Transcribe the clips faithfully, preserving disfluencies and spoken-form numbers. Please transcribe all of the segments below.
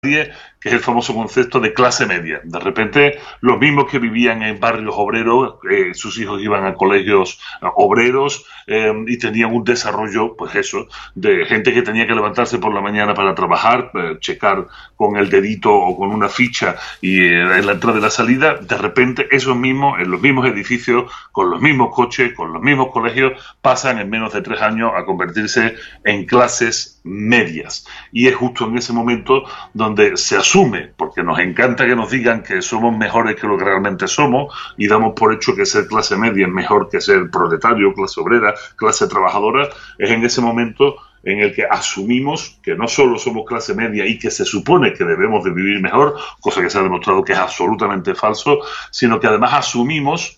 que es el famoso concepto de clase media. De repente, los mismos que vivían en barrios obreros, eh, sus hijos iban a colegios eh, obreros eh, y tenían un desarrollo, pues eso, de gente que tenía que levantarse por la mañana para trabajar, eh, checar con el dedito o con una ficha y eh, en la entrada y la salida. De repente, esos mismos, en los mismos edificios, con los mismos coches, con los mismos colegios, pasan en menos de tres años a convertirse en clases medias. Y es justo en ese momento donde se asume, porque nos encanta que nos digan que somos mejores que lo que realmente somos y damos por hecho que ser clase media es mejor que ser proletario, clase obrera, clase trabajadora. Es en ese momento en el que asumimos que no solo somos clase media y que se supone que debemos de vivir mejor, cosa que se ha demostrado que es absolutamente falso, sino que además asumimos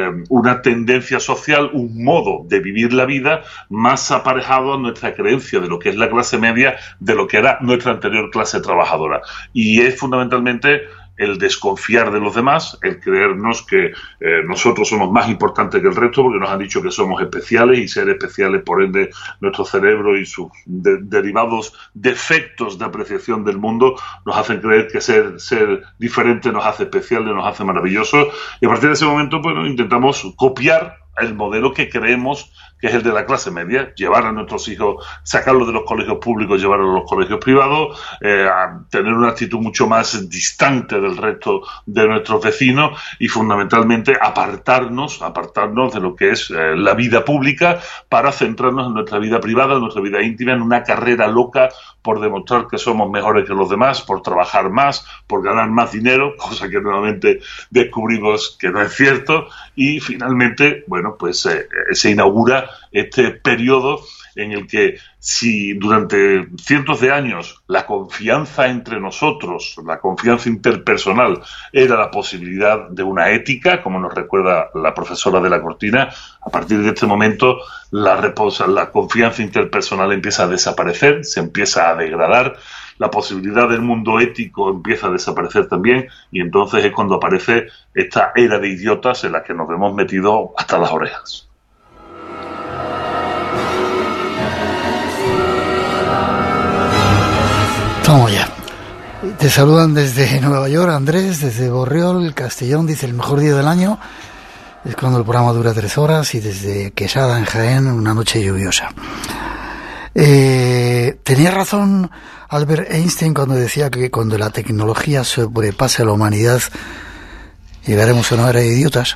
una tendencia social, un modo de vivir la vida más aparejado a nuestra creencia de lo que es la clase media, de lo que era nuestra anterior clase trabajadora. Y es fundamentalmente el desconfiar de los demás, el creernos que eh, nosotros somos más importantes que el resto porque nos han dicho que somos especiales y ser especiales, por ende, nuestro cerebro y sus de derivados defectos de apreciación del mundo nos hacen creer que ser, ser diferente nos hace especiales, nos hace maravillosos, y a partir de ese momento, bueno, intentamos copiar el modelo que creemos que es el de la clase media, llevar a nuestros hijos, sacarlos de los colegios públicos, llevarlos a los colegios privados, eh, a tener una actitud mucho más distante del resto de nuestros vecinos y fundamentalmente apartarnos, apartarnos de lo que es eh, la vida pública para centrarnos en nuestra vida privada, en nuestra vida íntima, en una carrera loca por demostrar que somos mejores que los demás, por trabajar más, por ganar más dinero, cosa que nuevamente descubrimos que no es cierto, y finalmente, bueno, pues eh, se inaugura este periodo en el que si durante cientos de años la confianza entre nosotros, la confianza interpersonal era la posibilidad de una ética, como nos recuerda la profesora de la Cortina, a partir de este momento la, reposa, la confianza interpersonal empieza a desaparecer, se empieza a degradar, la posibilidad del mundo ético empieza a desaparecer también y entonces es cuando aparece esta era de idiotas en la que nos hemos metido hasta las orejas. Vamos ya. Te saludan desde Nueva York, Andrés, desde Borriol, Castellón, dice el mejor día del año es cuando el programa dura tres horas y desde Quesada, en Jaén, una noche lluviosa. Eh, tenía razón Albert Einstein cuando decía que cuando la tecnología sobrepase a la humanidad llegaremos a una era de idiotas.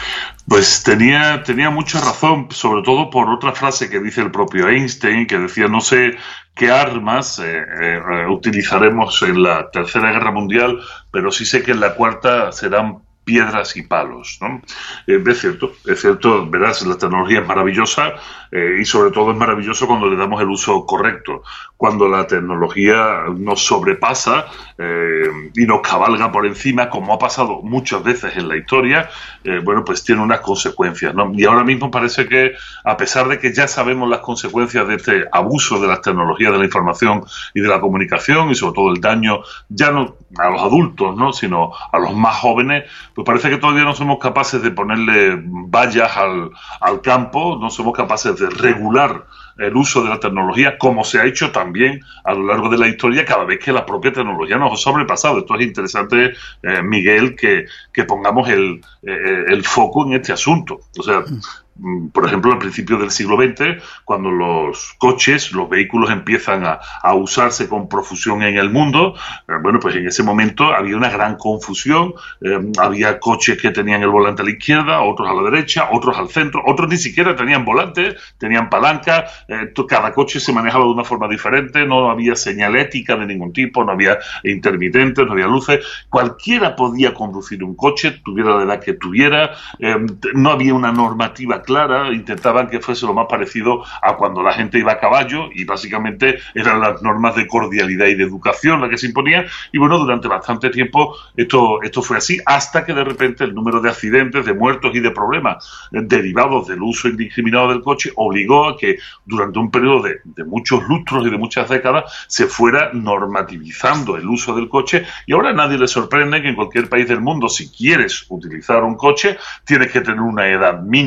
Pues tenía, tenía mucha razón, sobre todo por otra frase que dice el propio Einstein, que decía, no sé qué armas eh, eh, utilizaremos en la Tercera Guerra Mundial, pero sí sé que en la Cuarta serán piedras y palos, ¿no? Eh, es cierto, es cierto, verás, la tecnología es maravillosa eh, y sobre todo es maravilloso cuando le damos el uso correcto. Cuando la tecnología nos sobrepasa eh, y nos cabalga por encima, como ha pasado muchas veces en la historia, eh, bueno, pues tiene unas consecuencias, ¿no? Y ahora mismo parece que, a pesar de que ya sabemos las consecuencias de este abuso de las tecnologías de la información y de la comunicación y sobre todo el daño, ya no a los adultos, ¿no?, sino a los más jóvenes, pues parece que todavía no somos capaces de ponerle vallas al, al campo, no somos capaces de regular el uso de la tecnología, como se ha hecho también a lo largo de la historia cada vez que la propia tecnología nos ha sobrepasado. Esto es interesante, eh, Miguel, que, que pongamos el, eh, el foco en este asunto. O sea, por ejemplo, al principio del siglo veinte, cuando los coches, los vehículos empiezan a, a usarse con profusión en el mundo, eh, bueno, pues en ese momento había una gran confusión, eh, había coches que tenían el volante a la izquierda, otros a la derecha, otros al centro, otros ni siquiera tenían volante, tenían palanca, eh, cada coche se manejaba de una forma diferente, no había señalética de ningún tipo, no había intermitentes, no había luces, cualquiera podía conducir un coche, tuviera la edad que tuviera, eh, no había una normativa clara, intentaban que fuese lo más parecido a cuando la gente iba a caballo y básicamente eran las normas de cordialidad y de educación las que se imponían y bueno, durante bastante tiempo esto, esto fue así hasta que de repente el número de accidentes, de muertos y de problemas derivados del uso indiscriminado del coche obligó a que durante un periodo de, de muchos lustros y de muchas décadas se fuera normativizando el uso del coche y ahora a nadie le sorprende que en cualquier país del mundo si quieres utilizar un coche tienes que tener una edad mínima,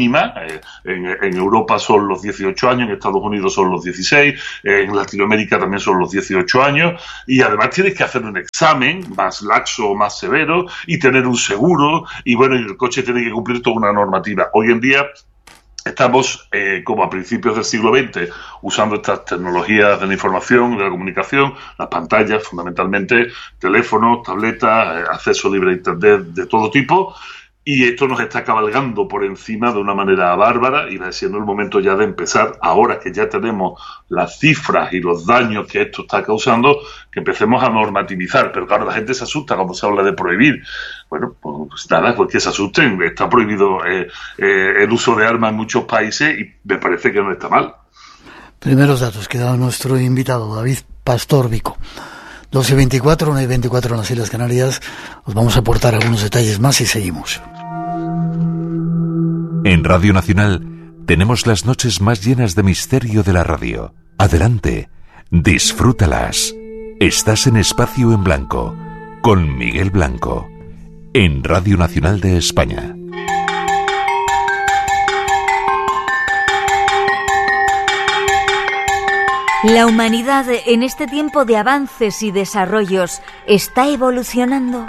Eh, en, en Europa son los dieciocho años, en Estados Unidos son los dieciséis, en Latinoamérica también son los dieciocho años, y además tienes que hacer un examen más laxo o más severo y tener un seguro, y bueno, y el coche tiene que cumplir toda una normativa. Hoy en día estamos, eh, como a principios del siglo veinte, usando estas tecnologías de la información, de la comunicación, las pantallas, fundamentalmente, teléfonos, tabletas, eh, acceso libre a Internet de todo tipo, y esto nos está cabalgando por encima de una manera bárbara, y va siendo el momento ya de empezar, ahora que ya tenemos las cifras y los daños que esto está causando, que empecemos a normativizar. Pero claro, la gente se asusta cuando se habla de prohibir. Bueno, pues nada, pues que se asusten. Está prohibido eh, eh, el uso de armas en muchos países y me parece que no está mal. Primeros datos que da nuestro invitado, David Pastor Vico. doce y veinticuatro, una y veinticuatro en las Islas Canarias. Os vamos a aportar algunos detalles más y seguimos. En Radio Nacional tenemos las noches más llenas de misterio de la radio. Adelante, disfrútalas. Estás en Espacio en Blanco, con Miguel Blanco, en Radio Nacional de España. ¿La humanidad en este tiempo de avances y desarrollos está evolucionando?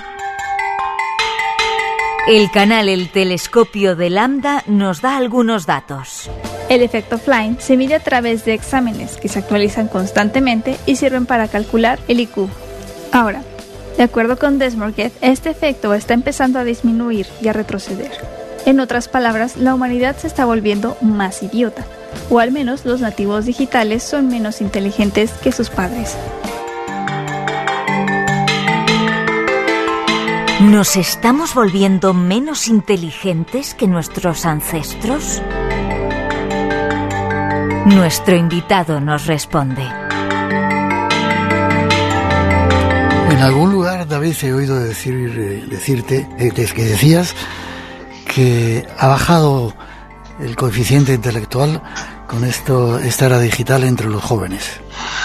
El canal El Telescopio de Lambda nos da algunos datos. El efecto Flyne se mide a través de exámenes que se actualizan constantemente y sirven para calcular el I Q. Ahora, de acuerdo con Desmorget, este efecto está empezando a disminuir y a retroceder. En otras palabras, la humanidad se está volviendo más idiota, o al menos los nativos digitales son menos inteligentes que sus padres. ¿Nos estamos volviendo menos inteligentes que nuestros ancestros? Nuestro invitado nos responde. En algún lugar, David, he oído decir, eh, decirte, eh, que decías que ha bajado el coeficiente intelectual con esto, esta era digital entre los jóvenes.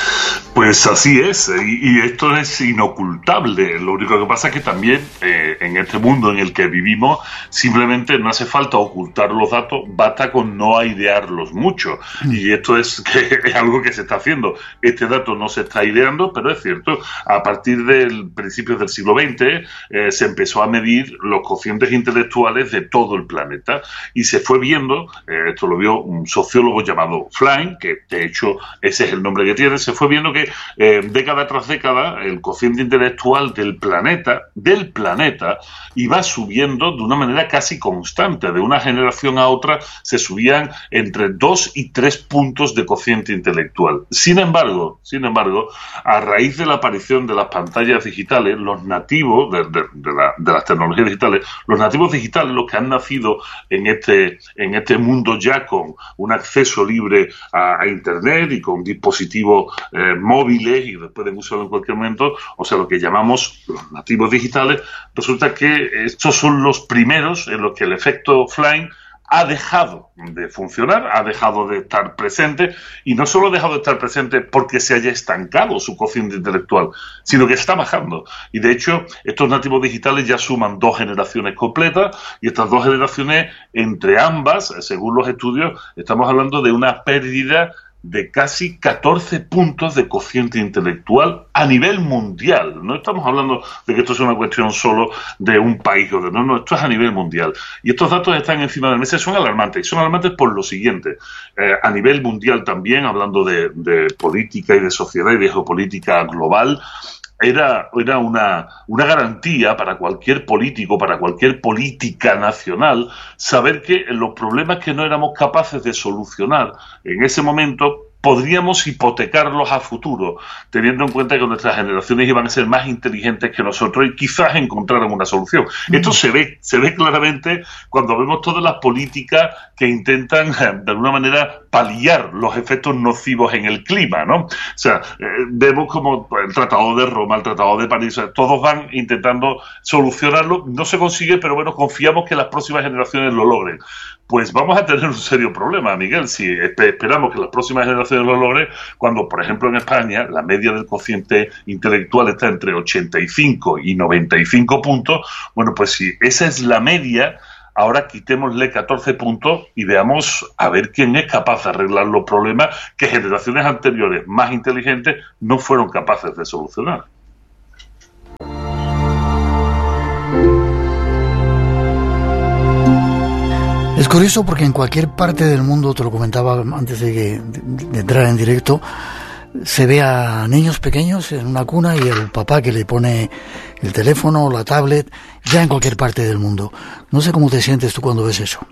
Pues así es, y, y esto es inocultable. Lo único que pasa es que también eh, en este mundo en el que vivimos simplemente no hace falta ocultar los datos, basta con no airearlos mucho. Y esto es, que es algo que se está haciendo. Este dato no se está aireando, pero es cierto, a partir del principio del siglo veinte eh, se empezó a medir los cocientes intelectuales de todo el planeta y se fue viendo, eh, esto lo vio un sociólogo llamado Flyne, que de hecho ese es el nombre que tiene, se fue viendo que Eh, década tras década el cociente intelectual del planeta del planeta iba subiendo de una manera casi constante. De una generación a otra se subían entre dos y tres puntos de cociente intelectual. Sin embargo, sin embargo, a raíz de la aparición de las pantallas digitales, los nativos de, de, de, la, de las tecnologías digitales, los nativos digitales, los que han nacido en este, en este mundo ya con un acceso libre a, a Internet y con dispositivos eh, móviles y pueden usarlo en cualquier momento, o sea, lo que llamamos los nativos digitales, resulta que estos son los primeros en los que el efecto Flyne ha dejado de funcionar, ha dejado de estar presente, y no solo ha dejado de estar presente porque se haya estancado su cociente intelectual, sino que está bajando. Y de hecho, estos nativos digitales ya suman dos generaciones completas, y estas dos generaciones, entre ambas, según los estudios, estamos hablando de una pérdida de casi catorce puntos de cociente intelectual a nivel mundial. No estamos hablando de que esto es una cuestión solo de un país o de no, no, esto es a nivel mundial. Y estos datos están encima de la mesa y son alarmantes. Y son alarmantes por lo siguiente. Eh, a nivel mundial también, hablando de, de política y de sociedad y de geopolítica global, Era, era una, una garantía para cualquier político, para cualquier política nacional, saber que los problemas que no éramos capaces de solucionar en ese momento podríamos hipotecarlos a futuro, teniendo en cuenta que nuestras generaciones iban a ser más inteligentes que nosotros y quizás encontraran una solución. Mm. Esto se ve, se ve claramente cuando vemos todas las políticas que intentan, de alguna manera, paliar los efectos nocivos en el clima, ¿no? O sea, eh, vemos como el Tratado de Roma, el Tratado de París, o sea, todos van intentando solucionarlo, no se consigue, pero bueno, confiamos que las próximas generaciones lo logren. Pues vamos a tener un serio problema, Miguel, si esperamos que las próximas generaciones lo logren, cuando, por ejemplo, en España la media del cociente intelectual está entre ochenta y cinco y noventa y cinco puntos. Bueno, pues si esa es la media, ahora quitémosle catorce puntos y veamos a ver quién es capaz de arreglar los problemas que generaciones anteriores más inteligentes no fueron capaces de solucionar. Es curioso porque en cualquier parte del mundo, te lo comentaba antes de, que, de entrar en directo, se ve a niños pequeños en una cuna y el papá que le pone el teléfono o la tablet, ya en cualquier parte del mundo. No sé cómo te sientes tú cuando ves eso.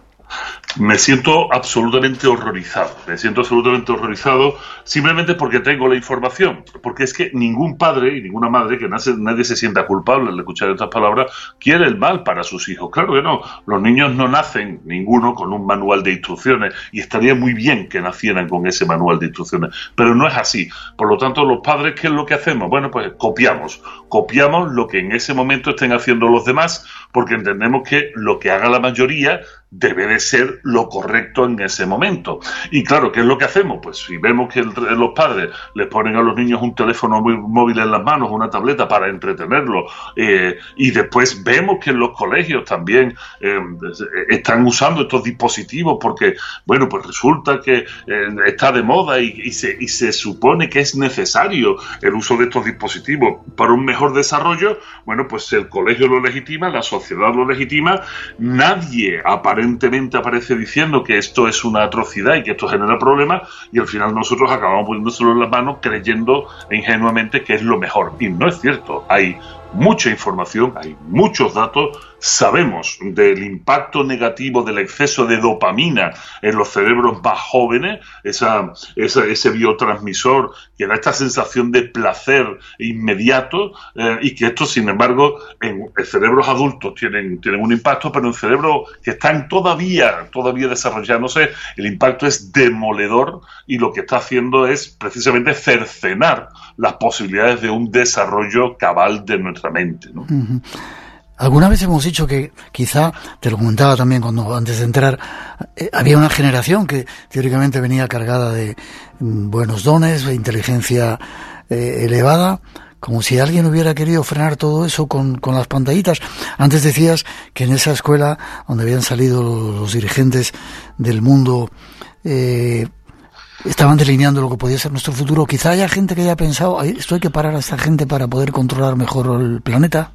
Me siento absolutamente horrorizado, me siento absolutamente horrorizado simplemente porque tengo la información, porque es que ningún padre y ninguna madre, que nace, nadie se sienta culpable al escuchar estas palabras, quiere el mal para sus hijos. Claro que no, los niños no nacen ninguno con un manual de instrucciones y estaría muy bien que nacieran con ese manual de instrucciones, pero no es así. Por lo tanto, los padres, ¿qué es lo que hacemos? Bueno, pues copiamos, copiamos lo que en ese momento estén haciendo los demás, porque entendemos que lo que haga la mayoría debe de ser lo correcto en ese momento. Y claro, ¿qué es lo que hacemos? Pues si vemos que el, los padres les ponen a los niños un teléfono muy, móvil en las manos, una tableta para entretenerlos, eh, y después vemos que en los colegios también eh, están usando estos dispositivos porque, bueno, pues resulta que eh, está de moda y, y, se, y se supone que es necesario el uso de estos dispositivos para un mejor desarrollo, bueno, pues el colegio lo legitima, la sociedad lo legitima, nadie aparece Aparentemente aparece diciendo que esto es una atrocidad y que esto genera problemas, y al final nosotros acabamos poniéndoselo en las manos creyendo ingenuamente que es lo mejor. Y no es cierto. Hay mucha información, hay muchos datos, sabemos del impacto negativo del exceso de dopamina en los cerebros más jóvenes, esa, esa, ese biotransmisor que da esta sensación de placer inmediato, eh, y que esto, sin embargo, en, en cerebros adultos tienen, tienen un impacto, pero en cerebros que están todavía, todavía desarrollándose, el impacto es demoledor y lo que está haciendo es precisamente cercenar las posibilidades de un desarrollo cabal de nuestra mente, ¿no? Uh-huh. Alguna vez hemos dicho que quizá, te lo comentaba también cuando antes de entrar, eh, había una generación que teóricamente venía cargada de mm, buenos dones, de inteligencia eh, elevada, como si alguien hubiera querido frenar todo eso con, con las pantallitas. Antes decías que en esa escuela donde habían salido los, los dirigentes del mundo eh, estaban delineando lo que podía ser nuestro futuro. Quizá haya gente que haya pensado, esto hay que parar a esta gente para poder controlar mejor el planeta.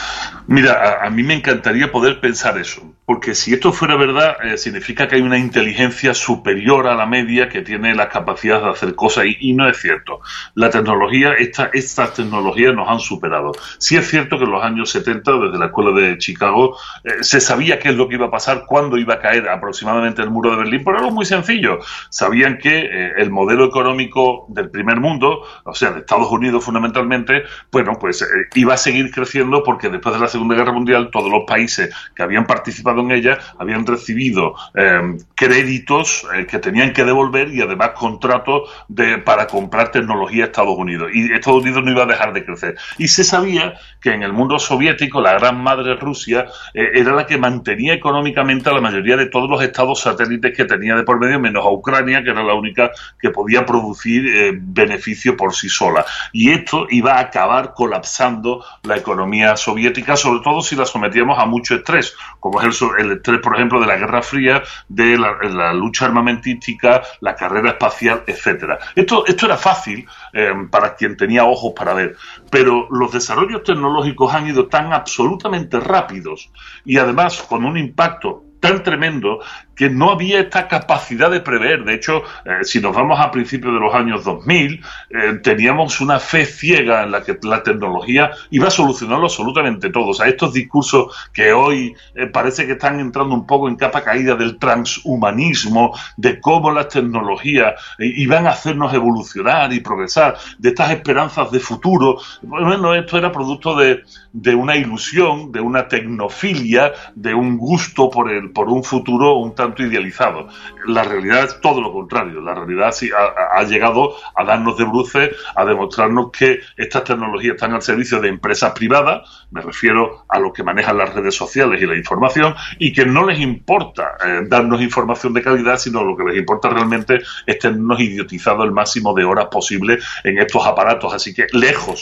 Mira, a, a mí me encantaría poder pensar eso, porque si esto fuera verdad, eh, significa que hay una inteligencia superior a la media que tiene la capacidad de hacer cosas, y, y no es cierto. La tecnología, esta, estas tecnologías nos han superado. Sí es cierto que en los años setenta, desde la escuela de Chicago, eh, se sabía qué es lo que iba a pasar, cuándo iba a caer aproximadamente el muro de Berlín, pero era muy sencillo. Sabían que eh, el modelo económico del primer mundo, o sea, de Estados Unidos fundamentalmente, bueno, pues eh, iba a seguir creciendo, porque después de la Segunda Guerra Mundial todos los países que habían participado en ella habían recibido eh, créditos eh, que tenían que devolver, y además contratos de, para comprar tecnología a Estados Unidos, y Estados Unidos no iba a dejar de crecer. Y se sabía que en el mundo soviético la gran madre Rusia eh, era la que mantenía económicamente a la mayoría de todos los estados satélites que tenía de por medio, menos a Ucrania, que era la única que podía producir eh, beneficio por sí sola. Y esto iba a acabar colapsando la economía soviética, sobre todo si la sometíamos a mucho estrés, como es el, el estrés, por ejemplo, de la Guerra Fría, de la, la lucha armamentística, la carrera espacial, etcétera. Esto, esto era fácil eh, para quien tenía ojos para ver, pero los desarrollos tecnológicos han ido tan absolutamente rápidos y además con un impacto tan tremendo que no había esta capacidad de prever. De hecho, eh, si nos vamos a principios de los años dos mil, eh, teníamos una fe ciega en la que la tecnología iba a solucionarlo absolutamente todo. O sea, estos discursos que hoy eh, parece que están entrando un poco en capa caída del transhumanismo, de cómo las tecnologías eh, iban a hacernos evolucionar y progresar, de estas esperanzas de futuro, bueno, esto era producto de, de una ilusión, de una tecnofilia, de un gusto por el, por un futuro un tanto idealizado. La realidad es todo lo contrario. La realidad sí ha, ha llegado a darnos de bruces, a demostrarnos que estas tecnologías están al servicio de empresas privadas, me refiero a los que manejan las redes sociales y la información, y que no les importa eh, darnos información de calidad, sino lo que les importa realmente es tenernos idiotizados el máximo de horas posible en estos aparatos. Así que lejos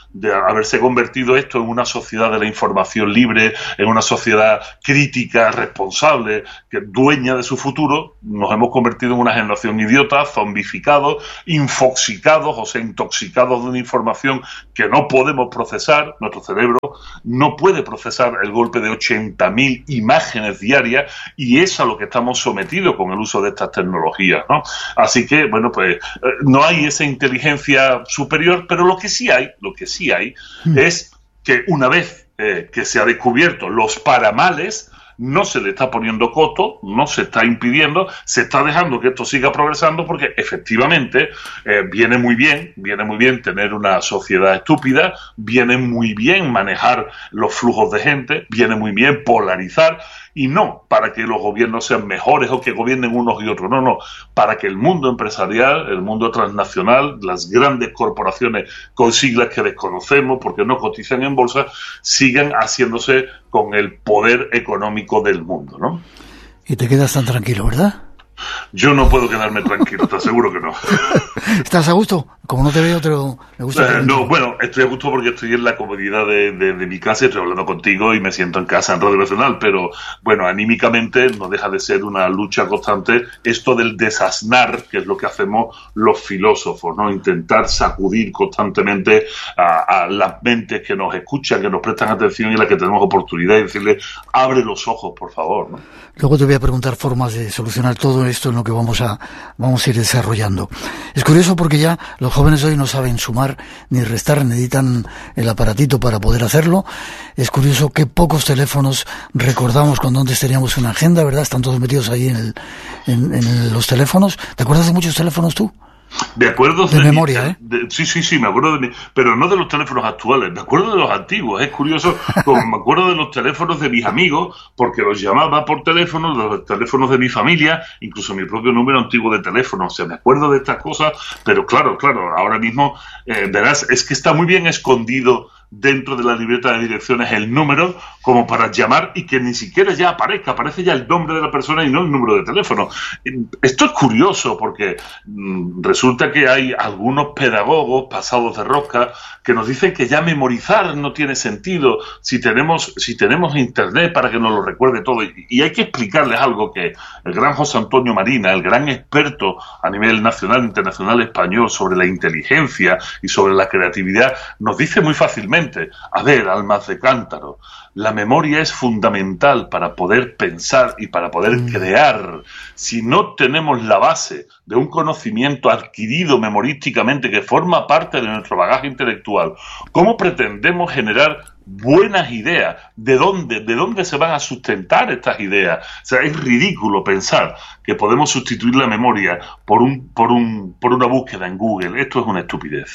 de haberse convertido esto en una sociedad de la información libre, en una sociedad crítica, responsable, que dueña de su futuro, nos hemos convertido en una generación idiota, zombificados, infoxicados, o sea, intoxicados de una información que no podemos procesar. Nuestro cerebro no puede procesar el golpe de ochenta mil imágenes diarias, y es a lo que estamos sometidos con el uso de estas tecnologías, ¿no? Así que, bueno, pues no hay esa inteligencia superior, pero lo que sí hay, lo que sí hay mm. es que una vez eh, que se ha descubierto los paramales, no se le está poniendo coto, no se está impidiendo, se está dejando que esto siga progresando, porque efectivamente eh, viene muy bien, viene muy bien tener una sociedad estúpida, viene muy bien manejar los flujos de gente, viene muy bien polarizar, y no para que los gobiernos sean mejores o que gobiernen unos y otros, no, no, para que el mundo empresarial, el mundo transnacional, las grandes corporaciones con siglas que desconocemos porque no cotizan en bolsa, sigan haciéndose con el poder económico del mundo, ¿no? Y te quedas tan tranquilo, ¿verdad? Yo no puedo quedarme tranquilo, te aseguro que no. ¿Estás a gusto? Como no te veo, te lo, me gusta. Eh, no, bueno, estoy a gusto porque estoy en la comodidad de, de, de mi casa, estoy hablando contigo y me siento en casa en Radio Nacional, pero bueno, anímicamente no deja de ser una lucha constante esto del desasnar, que es lo que hacemos los filósofos, ¿no? Intentar sacudir constantemente a, a las mentes que nos escuchan, que nos prestan atención y a las que tenemos oportunidad de decirle, abre los ojos, por favor, ¿no? Luego te voy a preguntar formas de solucionar todo esto en lo que vamos a, vamos a ir desarrollando. Es curioso porque ya los jóvenes hoy no saben sumar ni restar, necesitan el aparatito para poder hacerlo. Es curioso que pocos teléfonos recordamos cuando antes teníamos una agenda, ¿verdad? Están todos metidos ahí en, el, en, en los teléfonos. ¿Te acuerdas de muchos teléfonos tú? De acuerdo de, de memoria, ¿eh? De, sí, sí, sí, me acuerdo de mi, pero no de los teléfonos actuales, me acuerdo de los antiguos. Es curioso, como me acuerdo de los teléfonos de mis amigos, porque los llamaba por teléfono, los teléfonos de mi familia, incluso mi propio número antiguo de teléfono. O sea, me acuerdo de estas cosas, pero claro, claro, ahora mismo, eh, verás, es que está muy bien escondido dentro de la libreta de direcciones el número como para llamar y que ni siquiera ya aparezca, aparece ya el nombre de la persona y no el número de teléfono. Esto es curioso porque mmm, resulta que hay algunos pedagogos pasados de rosca que nos dicen que ya memorizar no tiene sentido si tenemos, si tenemos internet para que nos lo recuerde todo, y, y hay que explicarles algo que el gran José Antonio Marina, el gran experto a nivel nacional e internacional español sobre la inteligencia y sobre la creatividad, nos dice muy fácilmente. A ver, almas de cántaro, la memoria es fundamental para poder pensar y para poder mm. crear. Si no tenemos la base de un conocimiento adquirido memorísticamente que forma parte de nuestro bagaje intelectual, ¿cómo pretendemos generar buenas ideas? ¿De dónde, de dónde se van a sustentar estas ideas? O sea, es ridículo pensar que podemos sustituir la memoria por un, por un, por una búsqueda en Google. Esto es una estupidez.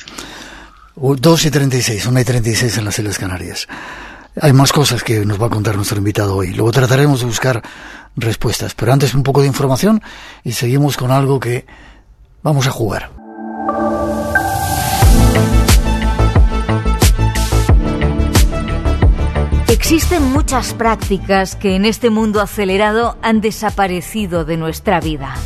dos y treinta y seis, una y treinta y seis en las Islas Canarias. Hay más cosas que nos va a contar nuestro invitado hoy. Luego trataremos de buscar respuestas. Pero antes un poco de información y seguimos con algo que vamos a jugar. Existen muchas prácticas que en este mundo acelerado han desaparecido de nuestra vida.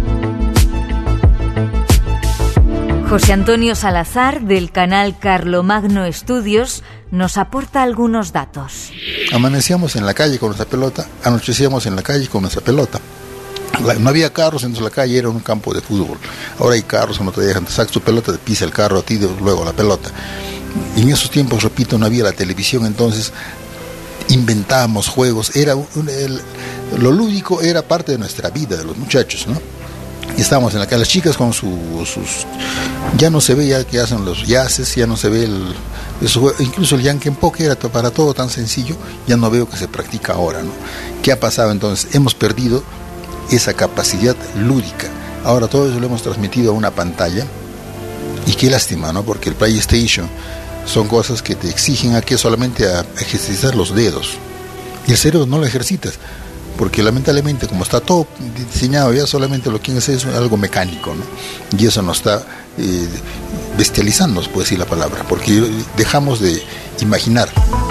José Antonio Salazar, del canal Carlomagno Estudios, nos aporta algunos datos. Amanecíamos en la calle con nuestra pelota, anochecíamos en la calle con nuestra pelota. La, no había carros, entonces la calle era un campo de fútbol. Ahora hay carros, no te dejan, te sacas tu pelota, te pisa el carro a ti, de, luego la pelota. Y en esos tiempos, repito, no había la televisión, entonces inventábamos juegos. Era un, el, lo lúdico era parte de nuestra vida, de los muchachos, ¿no? Y estábamos en la calle, las chicas con su, sus... Ya no se ve ya que hacen los yaces, ya no se ve el... Eso, incluso el yankenpoke era para todo tan sencillo, ya no veo que se practica ahora, ¿no? ¿Qué ha pasado entonces? Hemos perdido esa capacidad lúdica. Ahora todo eso lo hemos transmitido a una pantalla, y qué lástima, ¿no? Porque el PlayStation son cosas que te exigen a que solamente a ejercitar los dedos, y el cerebro no lo ejercitas, porque lamentablemente como está todo diseñado ya solamente lo que hace es algo mecánico, ¿no? Y eso nos está eh, bestializando, puede decir la palabra, porque dejamos de imaginar.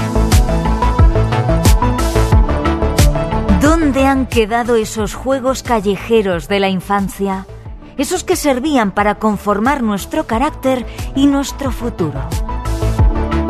¿Dónde han quedado esos juegos callejeros de la infancia? Esos que servían para conformar nuestro carácter y nuestro futuro.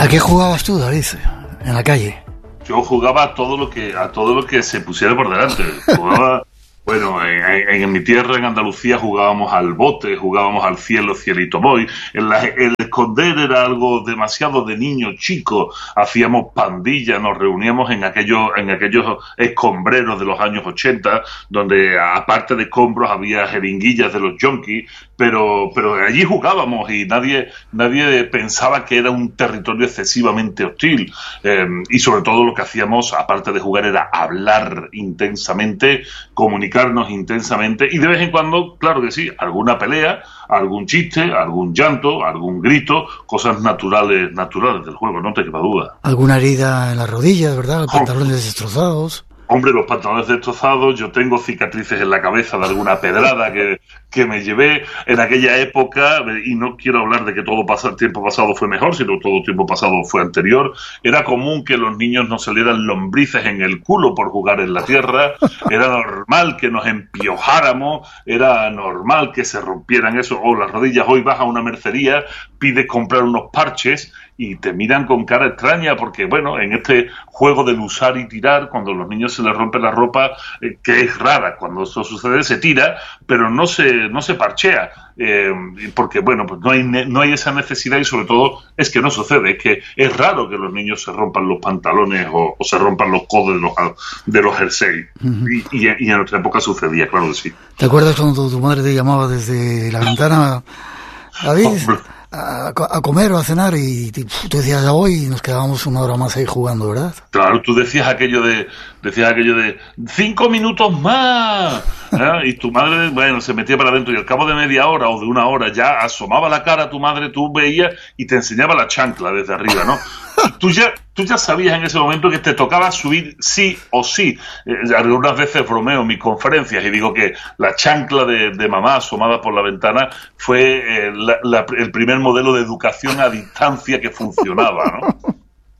¿A qué jugabas tú, David, en la calle? Yo jugaba a todo lo que a todo lo que se pusiera por delante. Jugaba, bueno, en, en mi tierra, en Andalucía, jugábamos al bote, jugábamos al cielo, cielito voy. En la, el esconder era algo demasiado de niño chico. Hacíamos pandillas, nos reuníamos en aquellos en aquellos escombreros de los años ochenta, donde aparte de escombros había jeringuillas de los yonkis, pero pero allí jugábamos y nadie nadie pensaba que era un territorio excesivamente hostil. Eh, y sobre todo lo que hacíamos, aparte de jugar, era hablar intensamente, comunicarnos intensamente y de vez en cuando, claro que sí, alguna pelea, algún chiste, algún llanto, algún grito, cosas naturales naturales del juego, no te quepa duda. ¿Alguna herida en las rodillas, verdad? Los pantalones destrozados. Hombre, los pantalones destrozados, yo tengo cicatrices en la cabeza de alguna pedrada que, que me llevé en aquella época, y no quiero hablar de que todo pasa, el tiempo pasado fue mejor, sino todo el tiempo pasado fue anterior. Era común que los niños nos salieran lombrices en el culo por jugar en la tierra, era normal que nos empiojáramos, era normal que se rompieran eso, o las rodillas. Hoy vas a una mercería, pides comprar unos parches y te miran con cara extraña porque, bueno, en este juego del usar y tirar, cuando a los niños se les rompe la ropa, eh, que es rara, cuando eso sucede se tira, pero no se no se parchea, eh, porque, bueno, pues no hay no hay esa necesidad y sobre todo es que no sucede, es que es raro que los niños se rompan los pantalones o, o se rompan los codos de los, de los jerseys. Uh-huh. y, y, y en nuestra época sucedía, claro que sí. ¿Te acuerdas cuando tu madre te llamaba desde la ventana? David, A, a comer o a cenar y tú decías ya voy y nos quedábamos una hora más ahí jugando, ¿verdad? Claro, tú decías aquello de decías aquello de cinco minutos más, ¿eh? Y tu madre, bueno, se metía para adentro y al cabo de media hora o de una hora ya asomaba la cara a tu madre, tú veías y te enseñaba la chancla desde arriba, ¿no? Tú ya, tú ya sabías en ese momento que te tocaba subir sí o sí. Eh, algunas veces bromeo en mis conferencias y digo que la chancla de, de mamá asomada por la ventana fue eh, la, la, el primer modelo de educación a distancia que funcionaba, ¿no?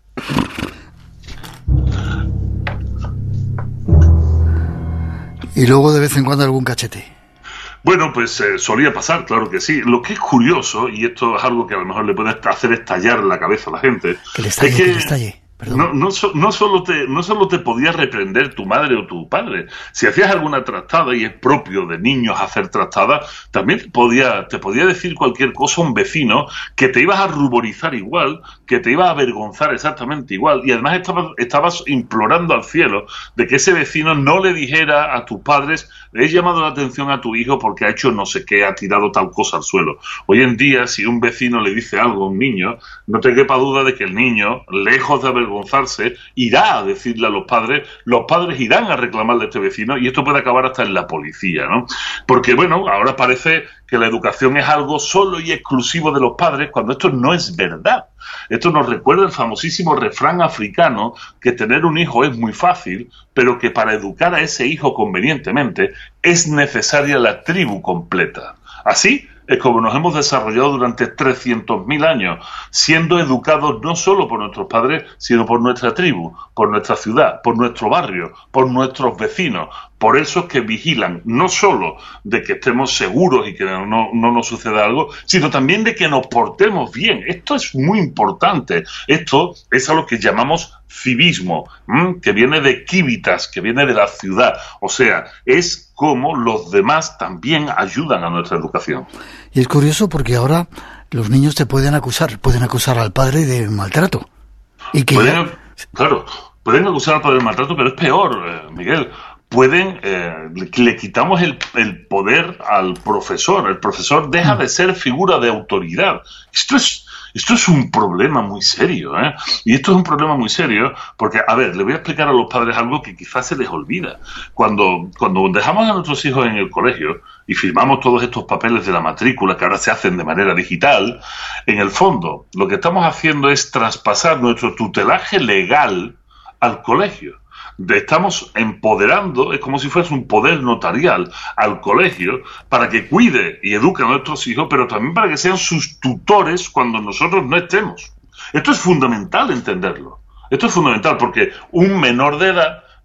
Y luego de vez en cuando algún cachete. Bueno, pues eh, solía pasar, claro que sí. Lo que es curioso, y esto es algo que a lo mejor le puede hacer estallar la cabeza a la gente, que le estalle, es que, que le estalle. No, no, no, solo te, no solo te podía reprender tu madre o tu padre. Si hacías alguna trastada, y es propio de niños hacer trastadas, también te podía, te podía decir cualquier cosa un vecino que te ibas a ruborizar igual, que te iba a avergonzar exactamente igual, y además estabas, estabas implorando al cielo de que ese vecino no le dijera a tus padres: he llamado la atención a tu hijo porque ha hecho no sé qué, ha tirado tal cosa al suelo. Hoy en día, si un vecino le dice algo a un niño, no te quepa duda de que el niño, lejos de avergonzarse, irá a decirle a los padres, los padres irán a reclamarle a este vecino, y esto puede acabar hasta en la policía, ¿no? Porque, bueno, ahora parece que la educación es algo solo y exclusivo de los padres, cuando esto no es verdad. Esto nos recuerda el famosísimo refrán africano que tener un hijo es muy fácil, pero que para educar a ese hijo convenientemente es necesaria la tribu completa. Así es como nos hemos desarrollado durante trescientos mil años, siendo educados no solo por nuestros padres, sino por nuestra tribu, por nuestra ciudad, por nuestro barrio, por nuestros vecinos, por esos que vigilan no solo de que estemos seguros y que no, no nos suceda algo, sino también de que nos portemos bien. Esto es muy importante. Esto es a lo que llamamos civismo, ¿m? Que viene de civitas, que viene de la ciudad. O sea, es como los demás también ayudan a nuestra educación. Y es curioso porque ahora los niños te pueden acusar, pueden acusar al padre de maltrato. Y que pueden, ya... Claro, pueden acusar al padre de maltrato, pero es peor, eh, Miguel. Pueden, eh, le quitamos el, el poder al profesor. El profesor deja de ser figura de autoridad. Esto es, esto es un problema muy serio, ¿eh? Y esto es un problema muy serio porque, a ver, le voy a explicar a los padres algo que quizás se les olvida. Cuando, cuando dejamos a nuestros hijos en el colegio y firmamos todos estos papeles de la matrícula que ahora se hacen de manera digital, en el fondo lo que estamos haciendo es traspasar nuestro tutelaje legal al colegio. Estamos empoderando, es como si fuese un poder notarial al colegio para que cuide y eduque a nuestros hijos, pero también para que sean sus tutores cuando nosotros no estemos. Esto es fundamental entenderlo. Esto es fundamental porque un menor de edad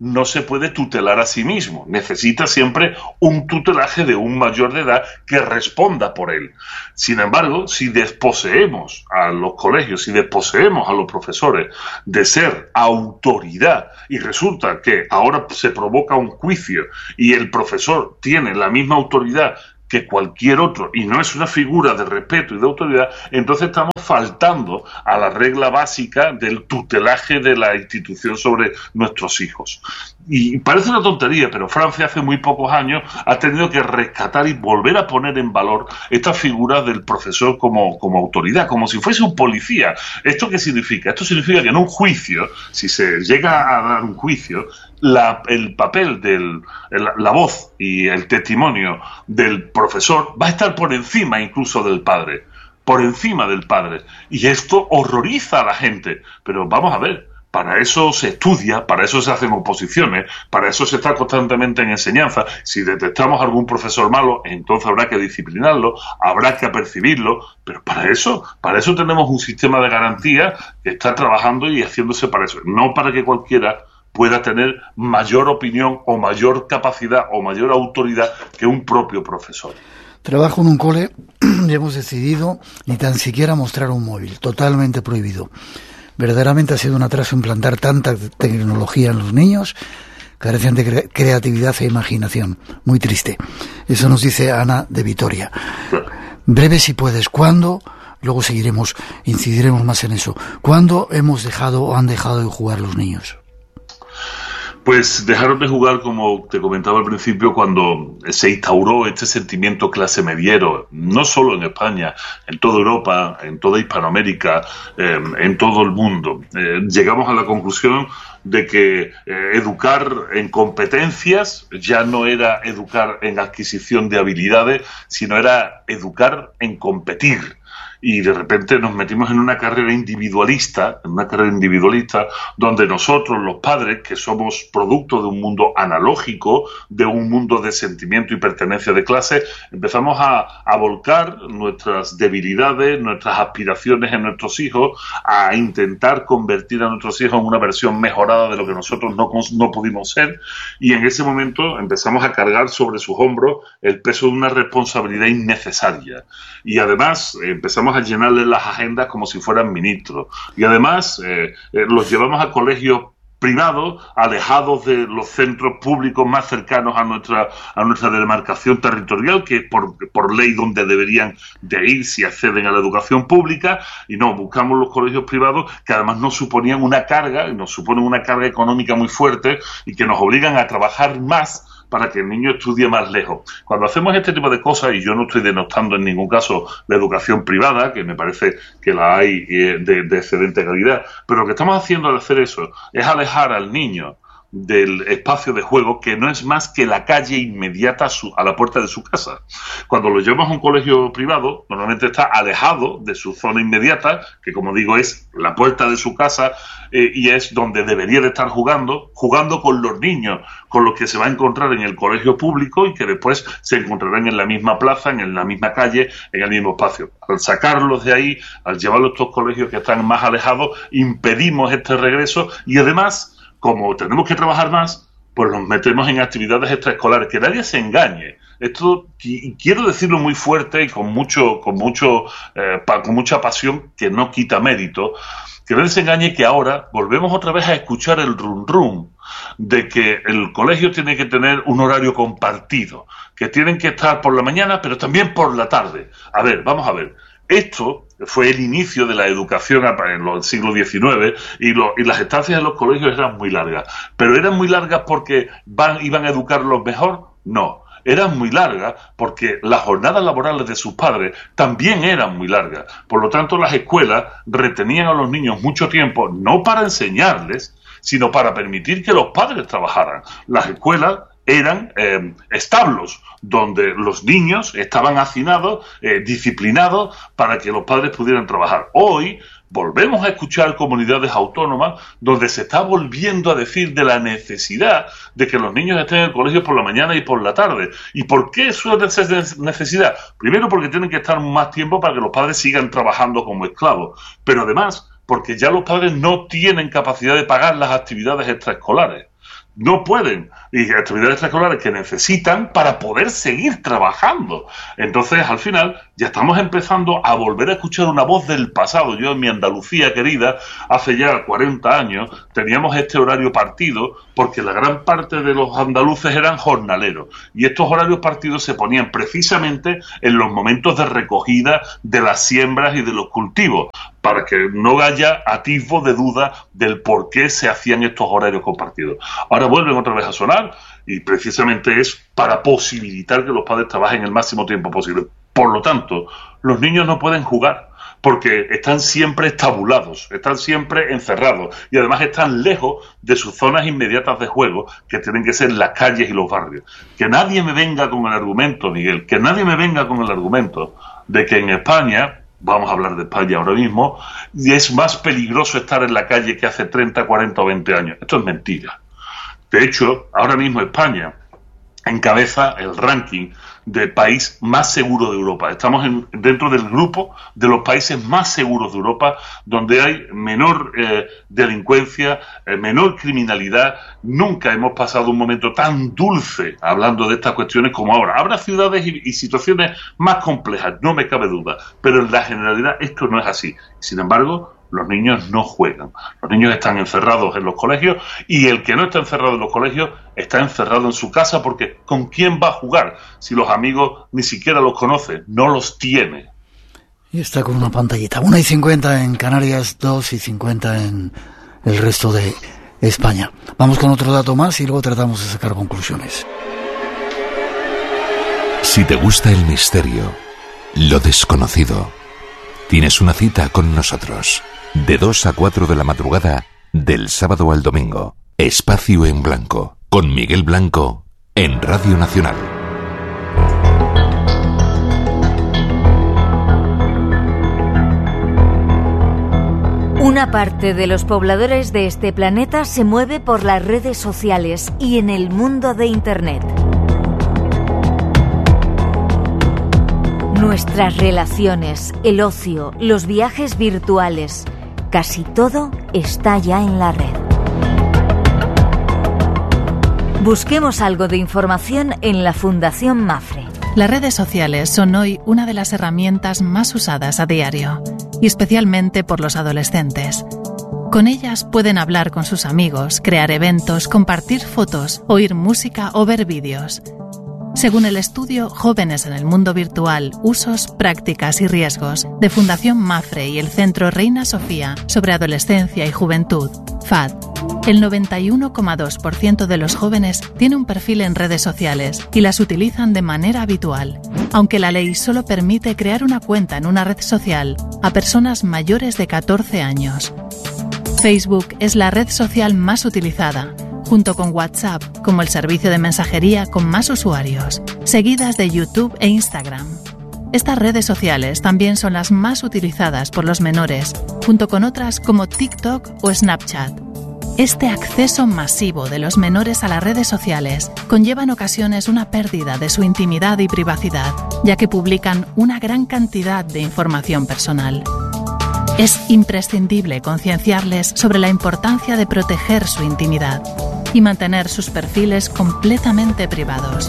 no se puede tutelar a sí mismo. Necesita siempre un tutelaje de un mayor de edad que responda por él. Sin embargo, si desposeemos a los colegios, si desposeemos a los profesores de ser autoridad y resulta que ahora se provoca un juicio y el profesor tiene la misma autoridad que cualquier otro y no es una figura de respeto y de autoridad, entonces estamos faltando a la regla básica del tutelaje de la institución sobre nuestros hijos. Y parece una tontería, pero Francia hace muy pocos años ha tenido que rescatar y volver a poner en valor esta figura del profesor como, como autoridad, como si fuese un policía. ¿Esto qué significa? Esto significa que en un juicio, si se llega a dar un juicio, La, el papel, del, la, la voz y el testimonio del profesor va a estar por encima incluso del padre, por encima del padre. Y esto horroriza a la gente. Pero vamos a ver, para eso se estudia, para eso se hacen oposiciones, para eso se está constantemente en enseñanza. Si detectamos algún profesor malo, entonces habrá que disciplinarlo, habrá que apercibirlo, pero para eso, para eso tenemos un sistema de garantía que está trabajando y haciéndose para eso, no para que cualquiera pueda tener mayor opinión o mayor capacidad o mayor autoridad que un propio profesor. Trabajo en un cole y hemos decidido ni tan siquiera mostrar un móvil, totalmente prohibido. Verdaderamente ha sido un atraso implantar tanta tecnología en los niños, carecen de cre- creatividad e imaginación. Muy triste. Eso nos dice Ana de Vitoria. Breve si puedes, ¿cuándo? Luego seguiremos, incidiremos más en eso. ¿Cuándo hemos dejado o han dejado de jugar los niños? Pues dejaron de jugar, como te comentaba al principio, cuando se instauró este sentimiento clase mediero, no solo en España, en toda Europa, en toda Hispanoamérica, eh, en todo el mundo. Eh, llegamos a la conclusión de que eh, educar en competencias ya no era educar en adquisición de habilidades, sino era educar en competir. Y de repente nos metimos en una carrera individualista, en una carrera individualista, donde nosotros, los padres, que somos producto de un mundo analógico, de un mundo de sentimiento y pertenencia de clase, empezamos a, a volcar nuestras debilidades, nuestras aspiraciones en nuestros hijos, a intentar convertir a nuestros hijos en una versión mejorada de lo que nosotros no, no pudimos ser, y en ese momento empezamos a cargar sobre sus hombros el peso de una responsabilidad innecesaria. Y además empezamos a llenarles las agendas como si fueran ministros. Y además eh, eh, los llevamos a colegios privados, alejados de los centros públicos más cercanos a nuestra a nuestra demarcación territorial, que es por, por ley donde deberían de ir si acceden a la educación pública, y no, buscamos los colegios privados que además nos suponían una carga, y nos suponen una carga económica muy fuerte y que nos obligan a trabajar más para que el niño estudie más lejos. Cuando hacemos este tipo de cosas, y yo no estoy denostando en ningún caso la educación privada, que me parece que la hay de, de excelente calidad, pero lo que estamos haciendo al hacer eso es alejar al niño del espacio de juego, que no es más que la calle inmediata a, su, a la puerta de su casa. Cuando lo llevamos a un colegio privado, normalmente está alejado de su zona inmediata, que como digo es la puerta de su casa, eh, y es donde debería de estar jugando, jugando con los niños, con los que se va a encontrar en el colegio público y que después se encontrarán en la misma plaza, en la misma calle, en el mismo espacio. Al sacarlos de ahí, al llevarlos a estos colegios que están más alejados, impedimos este regreso y además, como tenemos que trabajar más, pues nos metemos en actividades extraescolares. Que nadie se engañe. Esto, y quiero decirlo muy fuerte y con mucho, con mucho, eh, pa, con mucha pasión, que no quita mérito, que nadie se engañe que ahora volvemos otra vez a escuchar el rum rum de que el colegio tiene que tener un horario compartido, que tienen que estar por la mañana, pero también por la tarde. A ver, vamos a ver. Esto fue el inicio de la educación en el siglo diecinueve y, lo, y las estancias en los colegios eran muy largas. ¿Pero eran muy largas porque van, iban a educarlos mejor? No. Eran muy largas porque las jornadas laborales de sus padres también eran muy largas. Por lo tanto, las escuelas retenían a los niños mucho tiempo, no para enseñarles, sino para permitir que los padres trabajaran. Las escuelas eran eh, establos donde los niños estaban hacinados, eh, disciplinados para que los padres pudieran trabajar. Hoy volvemos a escuchar comunidades autónomas donde se está volviendo a decir de la necesidad de que los niños estén en el colegio por la mañana y por la tarde. ¿Y por qué eso es necesidad? Primero porque tienen que estar más tiempo para que los padres sigan trabajando como esclavos, pero además porque ya los padres no tienen capacidad de pagar las actividades extraescolares. no pueden, y actividades extraescolares que necesitan para poder seguir trabajando. Entonces, al final, ya estamos empezando a volver a escuchar una voz del pasado. Yo en mi Andalucía querida, hace ya cuarenta años, teníamos este horario partido porque la gran parte de los andaluces eran jornaleros, y estos horarios partidos se ponían precisamente en los momentos de recogida de las siembras y de los cultivos, para que no haya atisbo de duda del por qué se hacían estos horarios compartidos. Ahora vuelven otra vez a sonar, y precisamente es para posibilitar que los padres trabajen el máximo tiempo posible. Por lo tanto, los niños no pueden jugar porque están siempre estabulados, están siempre encerrados, y además están lejos de sus zonas inmediatas de juego, que tienen que ser las calles y los barrios. Que nadie me venga con el argumento, Miguel, que nadie me venga con el argumento de que en España, vamos a hablar de España ahora mismo, y es más peligroso estar en la calle que hace treinta, cuarenta o veinte años. Esto es mentira. De hecho, ahora mismo España encabeza el ranking de país más seguro de Europa. Estamos en, dentro del grupo de los países más seguros de Europa, donde hay menor eh, delincuencia, eh, menor criminalidad. Nunca hemos pasado un momento tan dulce hablando de estas cuestiones como ahora. Habrá ciudades y, y situaciones más complejas, no me cabe duda, pero en la generalidad esto no es así. Sin embargo, los niños no juegan. Los niños están encerrados en los colegios, y el que no está encerrado en los colegios está encerrado en su casa, porque ¿con quién va a jugar si los amigos ni siquiera los conoce? No los tiene. Y está con una pantallita. una y cincuenta en Canarias, dos y cincuenta en el resto de España. Vamos con otro dato más y luego tratamos de sacar conclusiones. Si te gusta el misterio, lo desconocido, tienes una cita con nosotros. De dos a cuatro de la madrugada, del sábado al domingo. Espacio en Blanco, con Miguel Blanco, en Radio Nacional. Una parte de los pobladores de este planeta se mueve por las redes sociales y en el mundo de Internet. Nuestras relaciones, el ocio, los viajes virtuales, casi todo está ya en la red. Busquemos algo de información en la Fundación Mafre. Las redes sociales son hoy una de las herramientas más usadas a diario, y especialmente por los adolescentes. Con ellas pueden hablar con sus amigos, crear eventos, compartir fotos, oír música o ver vídeos. Según el estudio Jóvenes en el Mundo Virtual, Usos, Prácticas y Riesgos de Fundación Mafre y el Centro Reina Sofía sobre Adolescencia y Juventud, F A D, el noventa y uno coma dos por ciento de los jóvenes tiene un perfil en redes sociales y las utilizan de manera habitual, aunque la ley solo permite crear una cuenta en una red social a personas mayores de catorce años. Facebook es la red social más utilizada, junto con WhatsApp como el servicio de mensajería con más usuarios, seguidas de YouTube e Instagram. Estas redes sociales también son las más utilizadas por los menores, junto con otras como TikTok o Snapchat. Este acceso masivo de los menores a las redes sociales conlleva en ocasiones una pérdida de su intimidad y privacidad, ya que publican una gran cantidad de información personal. Es imprescindible concienciarles sobre la importancia de proteger su intimidad y mantener sus perfiles completamente privados.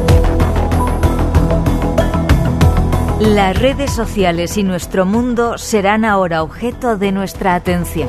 Las redes sociales y nuestro mundo serán ahora objeto de nuestra atención.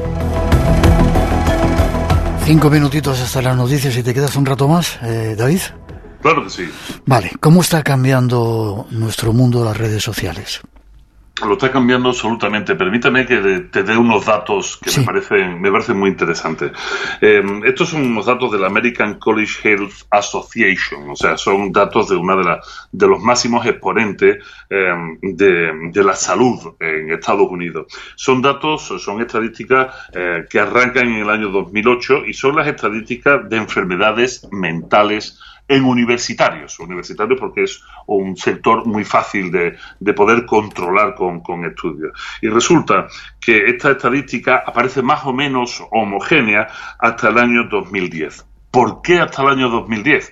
Cinco minutitos hasta las noticias y te quedas un rato más, eh, David. Claro que sí. Vale, ¿cómo está cambiando nuestro mundo las redes sociales? Lo está cambiando absolutamente. Permítame que te dé unos datos que sí. me parecen me parecen muy interesantes. Eh, estos son unos datos de la American College Health Association, o sea, son datos de una de, la, de los máximos exponentes eh, de, de la salud en Estados Unidos. Son datos, son estadísticas eh, que arrancan en el año dos mil ocho y son las estadísticas de enfermedades mentales en universitarios, universitarios porque es un sector muy fácil de, de poder controlar con, con estudios. Y resulta que esta estadística aparece más o menos homogénea hasta el año dos mil diez. ¿Por qué hasta el año dos mil diez?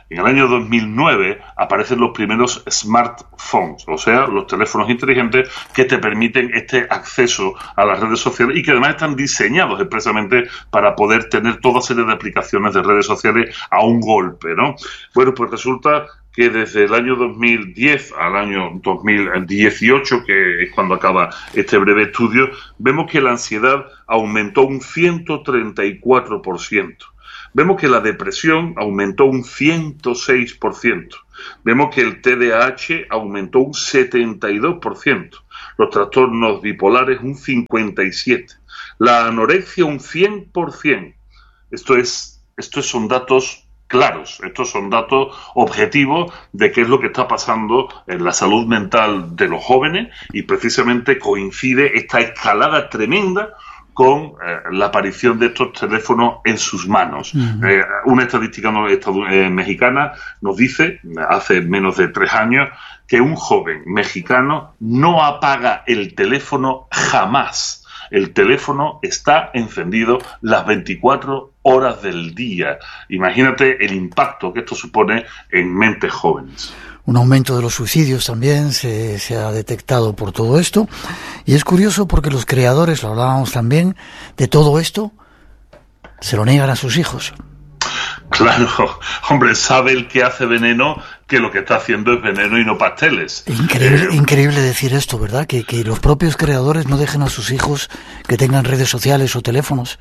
En el año dos mil nueve aparecen los primeros smartphones, o sea, los teléfonos inteligentes que te permiten este acceso a las redes sociales y que además están diseñados expresamente para poder tener toda serie de aplicaciones de redes sociales a un golpe, ¿no? Bueno, pues resulta que desde el año dos mil diez al año dos mil dieciocho, que es cuando acaba este breve estudio, vemos que la ansiedad aumentó un ciento treinta y cuatro por ciento. Vemos que la depresión aumentó un ciento seis por ciento. Vemos que el T D A H aumentó un setenta y dos por ciento. Los trastornos bipolares un cincuenta y siete por ciento. La anorexia un cien por ciento. Esto es, estos son datos claros, estos son datos objetivos de qué es lo que está pasando en la salud mental de los jóvenes y precisamente coincide esta escalada tremenda con eh, la aparición de estos teléfonos en sus manos. Uh-huh. Eh, una estadística no, eh, mexicana nos dice, hace menos de tres años, que un joven mexicano no apaga el teléfono jamás. El teléfono está encendido las veinticuatro horas del día. Imagínate el impacto que esto supone en mentes jóvenes. Un aumento de los suicidios también se, se ha detectado por todo esto. Y es curioso porque los creadores, lo hablábamos también, de todo esto, se lo niegan a sus hijos. Claro, hombre, sabe el que hace veneno que lo que está haciendo es veneno y no pasteles. Increíble, eh, increíble decir esto, ¿verdad? Que, que los propios creadores no dejen a sus hijos que tengan redes sociales o teléfonos.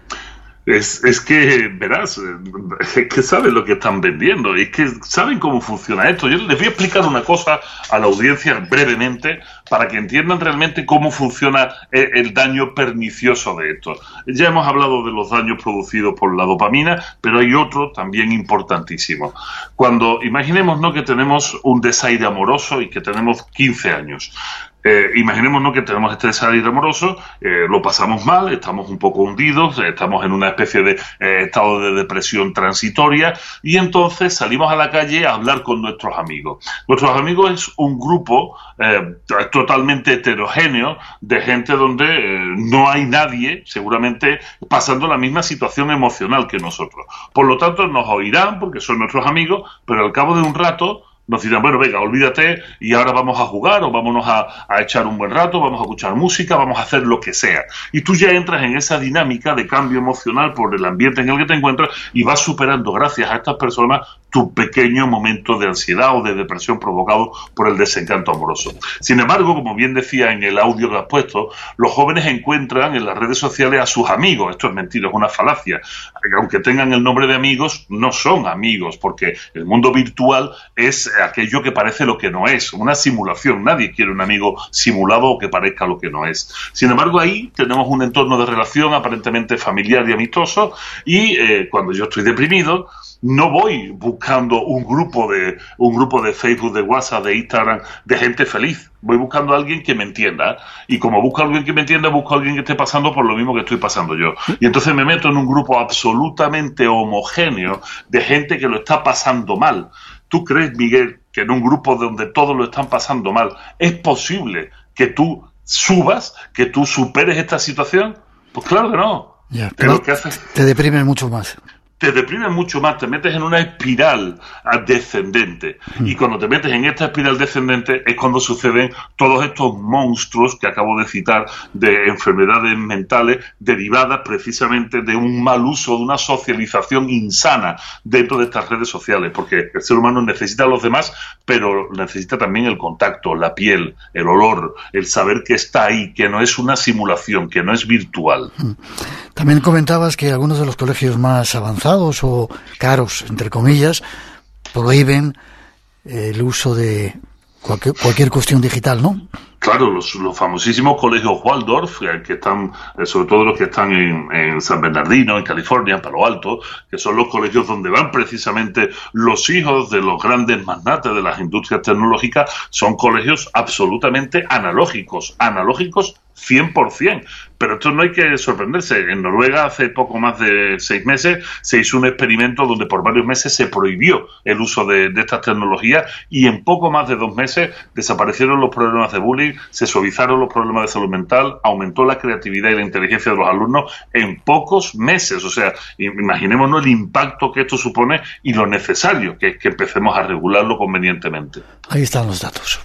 Es, es que, verás, es que saben lo que están vendiendo, es que saben cómo funciona esto. Yo les voy a explicar una cosa a la audiencia brevemente para que entiendan realmente cómo funciona el, el daño pernicioso de esto. Ya hemos hablado de los daños producidos por la dopamina, pero hay otro también importantísimo. Cuando imaginemos, ¿no?, que tenemos un desaire amoroso y que tenemos quince años. Eh, imaginemos, ¿no?, que tenemos este desaire amoroso, eh, lo pasamos mal, estamos un poco hundidos, eh, estamos en una especie de eh, estado de depresión transitoria y entonces salimos a la calle a hablar con nuestros amigos. Nuestros amigos es un grupo eh, totalmente heterogéneo de gente donde eh, no hay nadie seguramente pasando la misma situación emocional que nosotros. Por lo tanto, nos oirán porque son nuestros amigos, pero al cabo de un rato nos dirán, bueno, venga, olvídate y ahora vamos a jugar o vámonos a, a echar un buen rato, vamos a escuchar música, vamos a hacer lo que sea. Y tú ya entras en esa dinámica de cambio emocional por el ambiente en el que te encuentras y vas superando, gracias a estas personas, tu pequeño momento de ansiedad o de depresión provocado por el desencanto amoroso. Sin embargo, como bien decía en el audio que has puesto, los jóvenes encuentran en las redes sociales a sus amigos. Esto es mentira, es una falacia. Aunque tengan el nombre de amigos, no son amigos, porque el mundo virtual es aquello que parece lo que no es, una simulación. Nadie quiere un amigo simulado o que parezca lo que no es. Sin embargo, ahí tenemos un entorno de relación aparentemente familiar y amistoso y eh, cuando yo estoy deprimido, no voy buscando un grupo de un grupo de Facebook, de WhatsApp, de Instagram, de gente feliz. Voy buscando a alguien que me entienda. Y como busco a alguien que me entienda, busco a alguien que esté pasando por lo mismo que estoy pasando yo. Y entonces me meto en un grupo absolutamente homogéneo de gente que lo está pasando mal. ¿Tú crees, Miguel, que en un grupo donde todos lo están pasando mal es posible que tú subas, que tú superes esta situación? Pues claro que no. Ya, pero lo que haces... te deprimes mucho más. Te deprimes mucho más, te metes en una espiral descendente. Mm. Y cuando te metes en esta espiral descendente es cuando suceden todos estos monstruos que acabo de citar de enfermedades mentales derivadas precisamente de un mal uso, de una socialización insana dentro de estas redes sociales. Porque el ser humano necesita a los demás, pero necesita también el contacto, la piel, el olor, el saber que está ahí, que no es una simulación, que no es virtual. También comentabas que algunos de los colegios más avanzados o caros, entre comillas, prohíben el uso de cualquier, cualquier cuestión digital, ¿no? Claro, los, los famosísimos colegios Waldorf, que están, sobre todo los que están en, en San Bernardino, en California, en Palo Alto, que son los colegios donde van precisamente los hijos de los grandes magnates de las industrias tecnológicas, son colegios absolutamente analógicos, analógicos cien por ciento. Pero esto no hay que sorprenderse. En Noruega hace poco más de seis meses se hizo un experimento donde por varios meses se prohibió el uso de, de estas tecnologías y en poco más de dos meses desaparecieron los problemas de bullying, se suavizaron los problemas de salud mental, aumentó la creatividad y la inteligencia de los alumnos en pocos meses. O sea, imaginémonos el impacto que esto supone y lo necesario que es que empecemos a regularlo convenientemente. Ahí están los datos.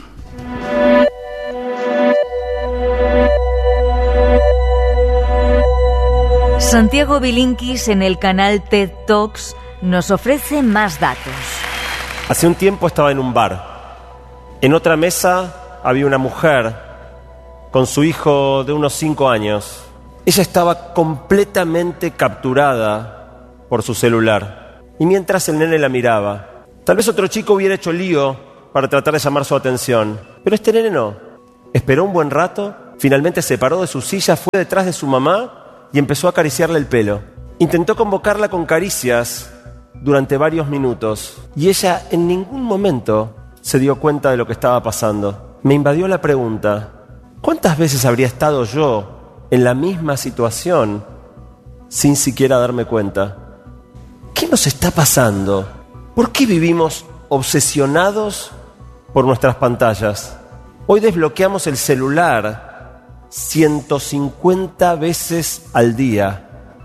Santiago Bilinkis en el canal TED Talks nos ofrece más datos. Hace un tiempo estaba en un bar. En otra mesa había una mujer con su hijo de unos cinco años. Ella estaba completamente capturada por su celular. Y mientras el nene la miraba, tal vez otro chico hubiera hecho lío para tratar de llamar su atención. Pero este nene no. Esperó un buen rato, finalmente se paró de su silla, fue detrás de su mamá y empezó a acariciarle el pelo. Intentó convocarla con caricias durante varios minutos y ella en ningún momento se dio cuenta de lo que estaba pasando. Me invadió la pregunta: ¿cuántas veces habría estado yo en la misma situación sin siquiera darme cuenta? ¿Qué nos está pasando? ¿Por qué vivimos obsesionados por nuestras pantallas? Hoy desbloqueamos el celular ciento cincuenta veces al día.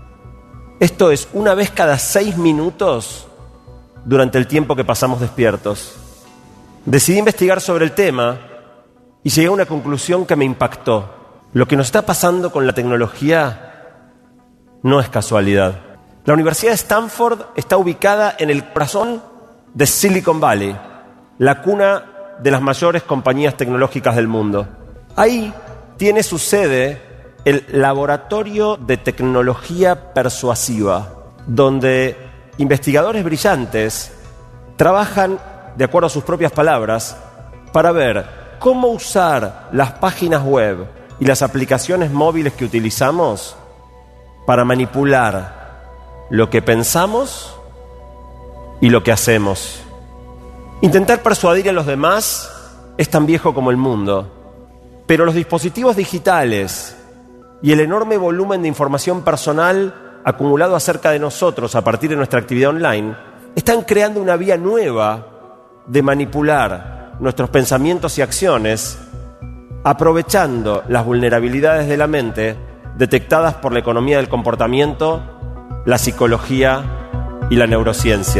Esto es una vez cada seis minutos durante el tiempo que pasamos despiertos. Decidí investigar sobre el tema y llegué a una conclusión que me impactó. Lo que nos está pasando con la tecnología no es casualidad. La Universidad de Stanford está ubicada en el corazón de Silicon Valley, la cuna de las mayores compañías tecnológicas del mundo. Ahí tiene su sede el Laboratorio de Tecnología Persuasiva, donde investigadores brillantes trabajan, de acuerdo a sus propias palabras, para ver cómo usar las páginas web y las aplicaciones móviles que utilizamos para manipular lo que pensamos y lo que hacemos. Intentar persuadir a los demás es tan viejo como el mundo. Pero los dispositivos digitales y el enorme volumen de información personal acumulado acerca de nosotros a partir de nuestra actividad online están creando una vía nueva de manipular nuestros pensamientos y acciones, aprovechando las vulnerabilidades de la mente detectadas por la economía del comportamiento, la psicología y la neurociencia.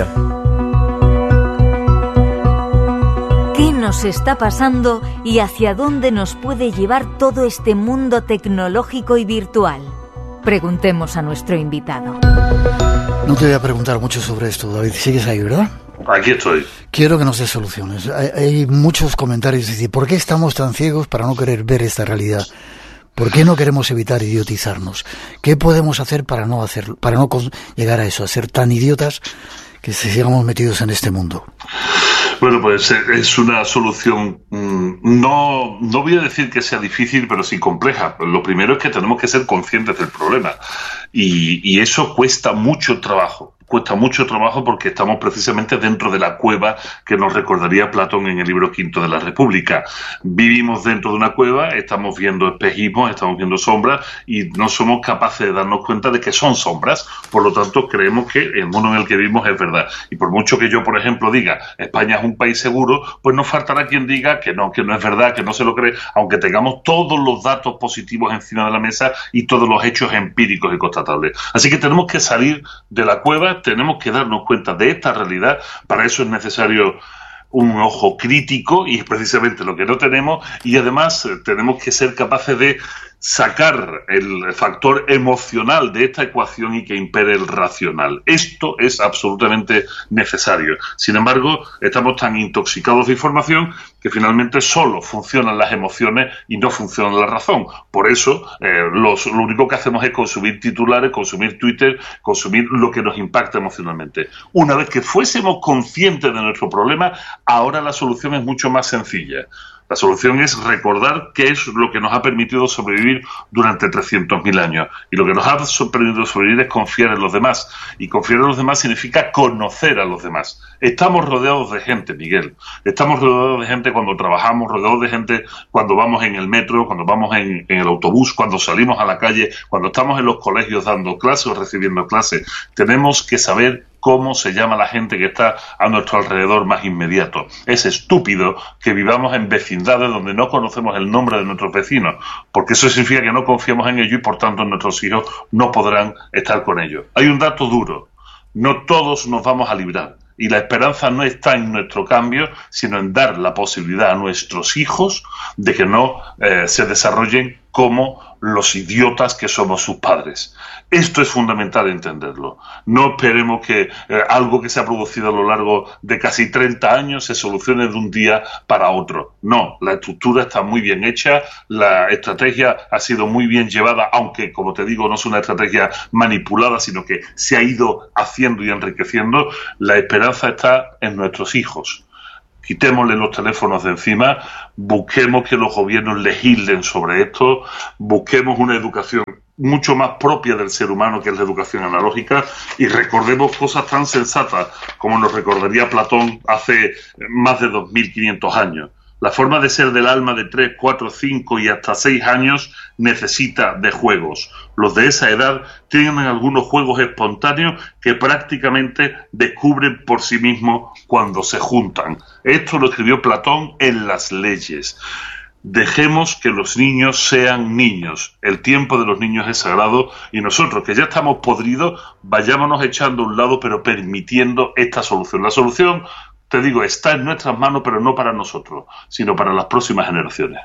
¿Qué nos está pasando y hacia dónde nos puede llevar todo este mundo tecnológico y virtual? Preguntemos a nuestro invitado. No te voy a preguntar mucho sobre esto, David. ¿Sigues ahí, verdad? Aquí estoy. Quiero que nos des soluciones. Hay, hay muchos comentarios. Es decir, ¿por qué estamos tan ciegos para no querer ver esta realidad? ¿Por qué no queremos evitar idiotizarnos? ¿Qué podemos hacer para no hacerlo, para no llegar a eso, a ser tan idiotas que sigamos metidos en este mundo? Bueno, pues es una solución, no, no voy a decir que sea difícil, pero sí compleja. Lo primero es que tenemos que ser conscientes del problema y, y eso cuesta mucho trabajo. Cuesta mucho trabajo porque estamos precisamente dentro de la cueva que nos recordaría Platón en el libro quinto de la República. Vivimos dentro de una cueva, estamos viendo espejismos, estamos viendo sombras y no somos capaces de darnos cuenta de que son sombras. Por lo tanto, creemos que el mundo en el que vivimos es verdad. Y por mucho que yo, por ejemplo, diga España es un país seguro, pues no faltará quien diga que no, que no es verdad, que no se lo cree, aunque tengamos todos los datos positivos encima de la mesa y todos los hechos empíricos y constatables. Así que tenemos que salir de la cueva, tenemos que darnos cuenta de esta realidad. Para eso es necesario un ojo crítico y es precisamente lo que no tenemos, y además tenemos que ser capaces de sacar el factor emocional de esta ecuación y que impere el racional. Esto es absolutamente necesario. Sin embargo, estamos tan intoxicados de información que finalmente solo funcionan las emociones y no funciona la razón. Por eso, eh, los, lo único que hacemos es consumir titulares, consumir Twitter, consumir lo que nos impacta emocionalmente. Una vez que fuésemos conscientes de nuestro problema, ahora la solución es mucho más sencilla. La solución es recordar qué es lo que nos ha permitido sobrevivir durante trescientos mil años. Y lo que nos ha permitido sobrevivir es confiar en los demás. Y confiar en los demás significa conocer a los demás. Estamos rodeados de gente, Miguel. Estamos rodeados de gente cuando trabajamos, rodeados de gente cuando vamos en el metro, cuando vamos en, en el autobús, cuando salimos a la calle, cuando estamos en los colegios dando clases o recibiendo clases. Tenemos que saber cómo se llama la gente que está a nuestro alrededor más inmediato. Es estúpido que vivamos en vecindades donde no conocemos el nombre de nuestros vecinos, porque eso significa que no confiamos en ellos y por tanto nuestros hijos no podrán estar con ellos. Hay un dato duro: no todos nos vamos a librar. Y la esperanza no está en nuestro cambio, sino en dar la posibilidad a nuestros hijos de que no eh, se desarrollen como los idiotas que somos sus padres. Esto es fundamental entenderlo. No esperemos que eh, algo que se ha producido a lo largo de casi treinta años se solucione de un día para otro. No, la estructura está muy bien hecha, la estrategia ha sido muy bien llevada, aunque, como te digo, no es una estrategia manipulada, sino que se ha ido haciendo y enriqueciendo. La esperanza está en nuestros hijos. Quitémosle los teléfonos de encima, busquemos que los gobiernos legislen sobre esto, busquemos una educación mucho más propia del ser humano, que es la educación analógica, y recordemos cosas tan sensatas como nos recordaría Platón hace más de dos mil quinientos años. La forma de ser del alma de tres, cuatro, cinco y hasta seis años necesita de juegos. Los de esa edad tienen algunos juegos espontáneos que prácticamente descubren por sí mismos cuando se juntan. Esto lo escribió Platón en Las Leyes. Dejemos que los niños sean niños. El tiempo de los niños es sagrado y nosotros, que ya estamos podridos, vayámonos echando a un lado, pero permitiendo esta solución. La solución, te digo, está en nuestras manos, pero no para nosotros, sino para las próximas generaciones.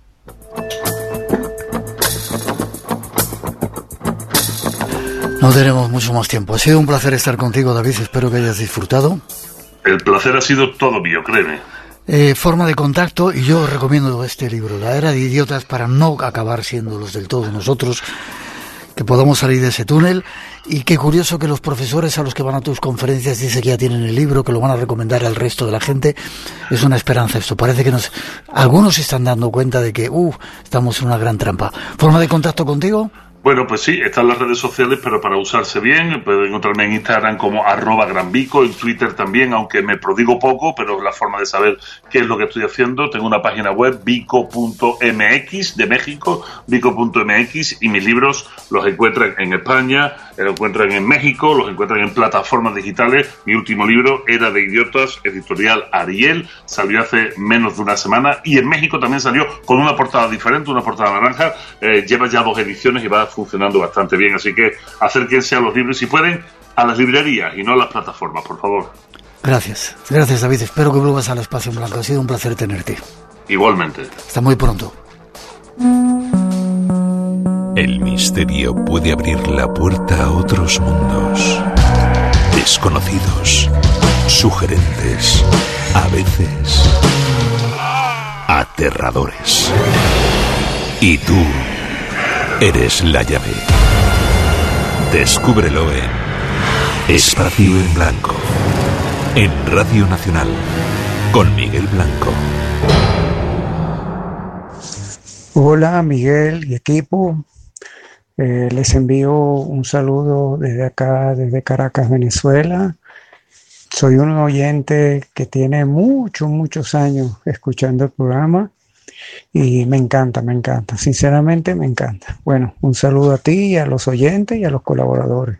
No tenemos mucho más tiempo. Ha sido un placer estar contigo, David. Espero que hayas disfrutado. El placer ha sido todo mío, créeme. Eh, forma de contacto, y yo recomiendo este libro, La Era de Idiotas, para no acabar siendo los del todo nosotros, que podamos salir de ese túnel. Y qué curioso que los profesores a los que van a tus conferencias dicen que ya tienen el libro, que lo van a recomendar al resto de la gente. Es una esperanza esto. Parece que nos algunos se están dando cuenta de que uh, estamos en una gran trampa. ¿Forma de contacto contigo? Bueno, pues sí, están las redes sociales, pero para usarse bien. Pueden encontrarme en Instagram como arroba granvico, en Twitter también, aunque me prodigo poco, pero es la forma de saber qué es lo que estoy haciendo. Tengo una página web, vico punto m x, de México, vico punto m x, y mis libros los encuentran en España, los encuentran en México, los encuentran en plataformas digitales. Mi último libro, Era de Idiotas, editorial Ariel, salió hace menos de una semana, y en México también salió con una portada diferente, una portada naranja. Eh, lleva ya dos ediciones y va funcionando bastante bien, así que acérquense a los libros, si pueden, a las librerías y no a las plataformas, por favor. Gracias, gracias David, espero que vuelvas al Espacio en Blanco, ha sido un placer tenerte. Igualmente. Hasta muy pronto. El misterio puede abrir la puerta a otros mundos, desconocidos, sugerentes, a veces aterradores. Y tú eres la llave. Descúbrelo en Espacio en Blanco, en Radio Nacional, con Miguel Blanco. Hola Miguel y equipo, eh, les envío un saludo desde acá, desde Caracas, Venezuela. Soy un oyente que tiene muchos, muchos años escuchando el programa. Y me encanta, me encanta, sinceramente me encanta. Bueno, un saludo a ti y a los oyentes y a los colaboradores.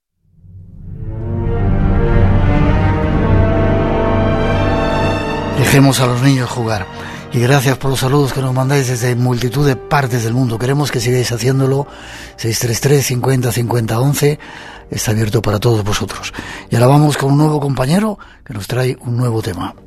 Dejemos a los niños jugar. Y gracias por los saludos que nos mandáis desde multitud de partes del mundo. Queremos que sigáis haciéndolo. seis tres tres, cincuenta, cincuenta, once está abierto para todos vosotros. Y ahora vamos con un nuevo compañero que nos trae un nuevo tema.